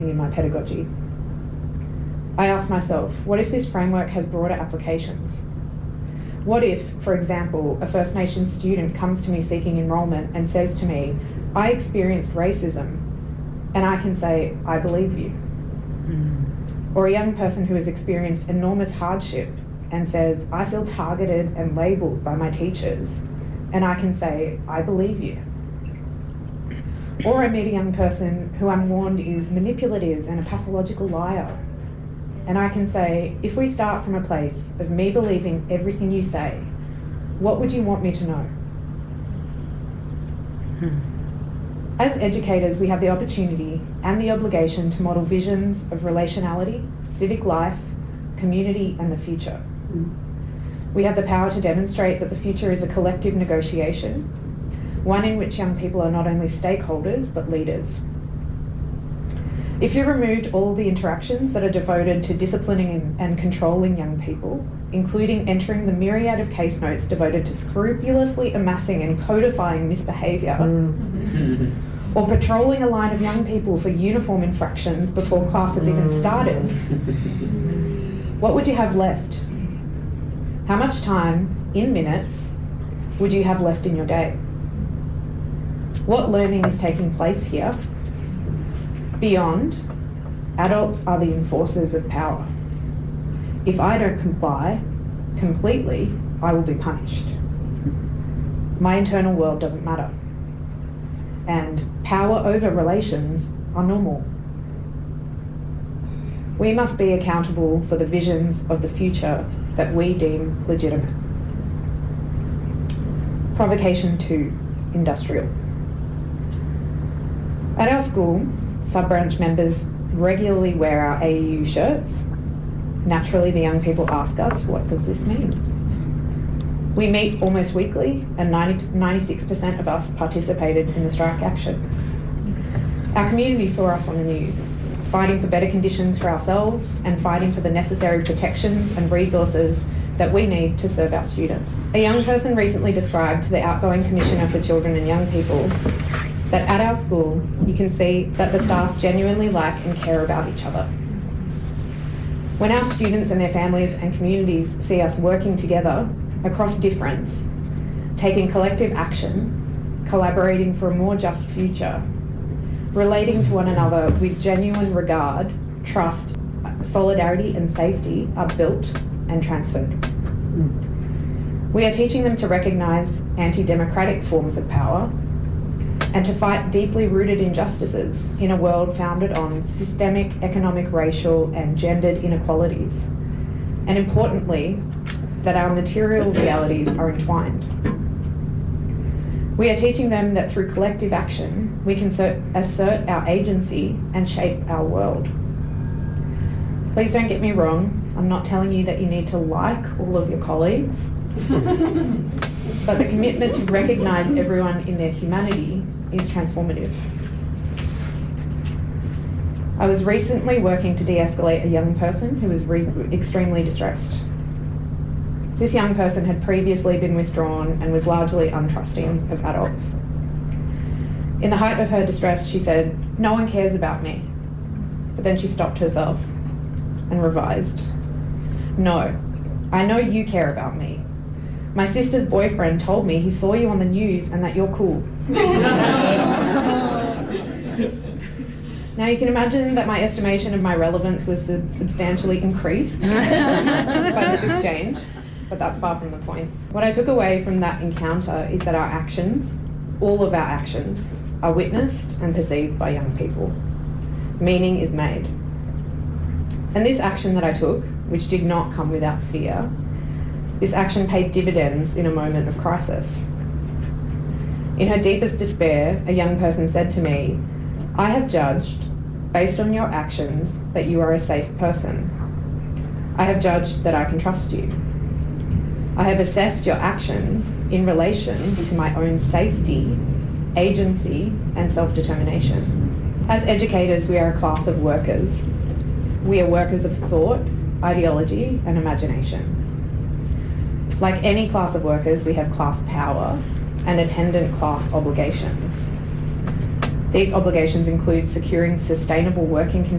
in my pedagogy. I ask myself, what if this framework has broader applications? What if, for example, a First Nations student comes to me seeking enrolment and says to me, I experienced racism, and I can say, I believe you. Or a young person who has experienced enormous hardship and says, I feel targeted and labelled by my teachers, and I can say, I believe you. Or I meet a young person who I'm warned is manipulative and a pathological liar, and I can say, if we start from a place of me believing everything you say, what would you want me to know? As educators, we have the opportunity and the obligation to model visions of relationality, civic life, community, and the future. We have the power to demonstrate that the future is a collective negotiation, one in which young people are not only stakeholders, but leaders. If you removed all the interactions that are devoted to disciplining and controlling young people, including entering the myriad of case notes devoted to scrupulously amassing and codifying misbehaviour, or patrolling a line of young people for uniform infractions before class has even started, what would you have left? How much time, in minutes, would you have left in your day? What learning is taking place here? Beyond, adults are the enforcers of power. If I don't comply completely, I will be punished. My internal world doesn't matter. And power over relations are normal. We must be accountable for the visions of the future that we deem legitimate. Provocation 2, industrial. At our school, sub-branch members regularly wear our AEU shirts. Naturally, the young people ask us, what does this mean? We meet almost weekly, and 96% of us participated in the strike action. Our community saw us on the news, fighting for better conditions for ourselves and fighting for the necessary protections and resources that we need to serve our students. A young person recently described to the outgoing Commissioner for Children and Young People that at our school, you can see that the staff genuinely like and care about each other. When our students and their families and communities see us working together across difference, taking collective action, collaborating for a more just future, relating to one another with genuine regard, trust, solidarity and safety are built and transferred. We are teaching them to recognise anti-democratic forms of power and to fight deeply rooted injustices in a world founded on systemic, economic, racial and gendered inequalities. And importantly, that our material realities are entwined. We are teaching them that through collective action, we can assert our agency and shape our world. Please don't get me wrong, I'm not telling you that you need to like all of your colleagues, but the commitment to recognise everyone in their humanity is transformative. I was recently working to de-escalate a young person who was extremely distressed. This young person had previously been withdrawn and was largely untrusting of adults. In the height of her distress, she said, "No one cares about me." But then she stopped herself and revised. "No, I know you care about me. My sister's boyfriend told me he saw you on the news and that you're cool." Now you can imagine that my estimation of my relevance was substantially increased by this exchange, but that's far from the point. What I took away from that encounter is that our actions, all of our actions, are witnessed and perceived by young people. Meaning is made. And this action that I took, which did not come without fear, this action paid dividends in a moment of crisis. In her deepest despair, a young person said to me, "I have judged, based on your actions, that you are a safe person. I have judged that I can trust you. I have assessed your actions in relation to my own safety, agency, and self-determination." As educators, we are a class of workers. We are workers of thought, ideology, and imagination. Like any class of workers, we have class power and attendant class obligations. These obligations include securing sustainable working conditions